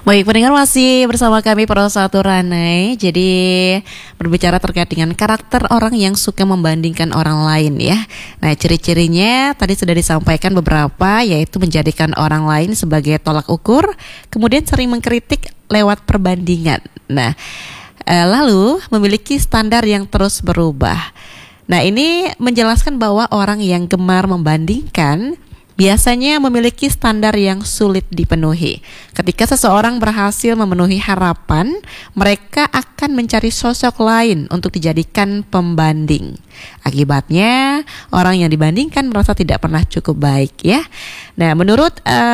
Baik, pendengar masih bersama kami Satu Ranai. Jadi berbicara terkait dengan karakter orang yang suka membandingkan orang lain ya. Nah, ciri-cirinya tadi sudah disampaikan beberapa, yaitu menjadikan orang lain sebagai tolak ukur, kemudian sering mengkritik lewat perbandingan. Nah, lalu memiliki standar yang terus berubah. Nah, ini menjelaskan bahwa orang yang gemar membandingkan biasanya memiliki standar yang sulit dipenuhi. Ketika seseorang berhasil memenuhi harapan, mereka akan mencari sosok lain untuk dijadikan pembanding. Akibatnya, orang yang dibandingkan merasa tidak pernah cukup baik ya. Nah, menurut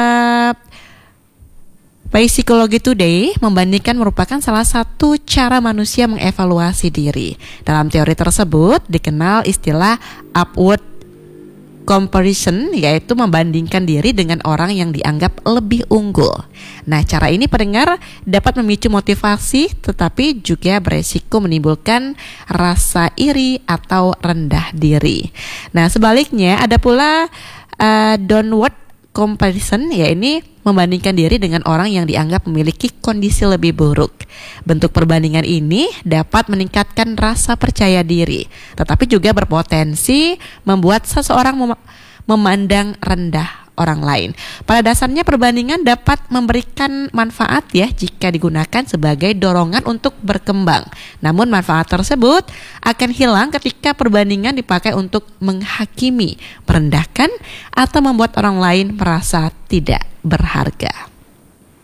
Psychology Today, membandingkan merupakan salah satu cara manusia mengevaluasi diri. Dalam teori tersebut dikenal istilah upward comparison, yaitu membandingkan diri dengan orang yang dianggap lebih unggul. Nah, cara ini pendengar dapat memicu motivasi, tetapi juga beresiko menimbulkan rasa iri atau rendah diri. Nah, sebaliknya ada pula downward comparison, yaitu membandingkan diri dengan orang yang dianggap memiliki kondisi lebih buruk. Bentuk perbandingan ini dapat meningkatkan rasa percaya diri, tetapi juga berpotensi membuat seseorang memandang rendah orang lain. Pada dasarnya perbandingan dapat memberikan manfaat ya jika digunakan sebagai dorongan untuk berkembang. Namun manfaat tersebut akan hilang ketika perbandingan dipakai untuk menghakimi, merendahkan, atau membuat orang lain merasa tidak berharga.